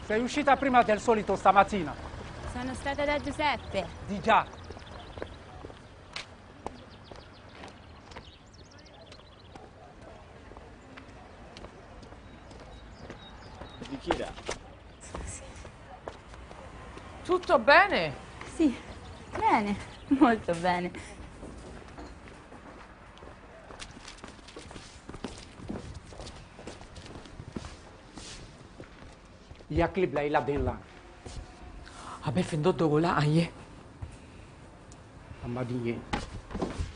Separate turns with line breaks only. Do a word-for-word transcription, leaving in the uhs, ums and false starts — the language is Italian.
Sei uscita prima del solito stamattina.
Sono stata da Giuseppe.
Di già.
Di chi era?
Tutto bene?
Sì, bene, molto bene.
Gli clip lei là dentro.
Vabbè, fin dopo là, eh?
Amma di